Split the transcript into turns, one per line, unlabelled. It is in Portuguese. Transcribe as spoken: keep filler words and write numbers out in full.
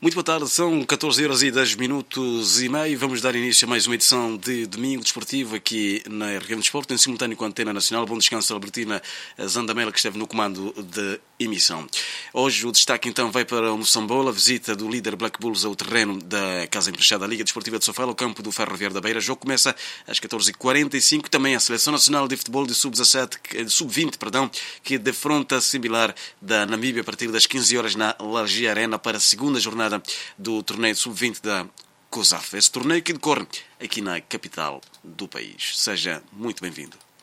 Muito boa tarde, são catorze horas e dez minutos e meio. Vamos dar início a mais uma edição de Domingo Desportivo aqui na R G M Desporto, em simultâneo com a Antena Nacional. Bom descanso a Albertina Zandamela, que esteve no comando de emissão. Hoje o destaque então vai para o Moçambola, a visita do líder Black Bulls ao terreno da Casa Emprechada Liga Desportiva de Sofala, ao campo do Ferroviário da Beira. O jogo começa às catorze e quarenta e cinco. Também a Seleção Nacional de Futebol de sub dezassete, sub vinte, perdão, que defronta a similar da Namíbia a partir das quinze horas na Largia Arena para a segunda jornada do torneio sub vinte da COSAF. Esse torneio que decorre aqui na capital do país. Seja muito bem-vindo.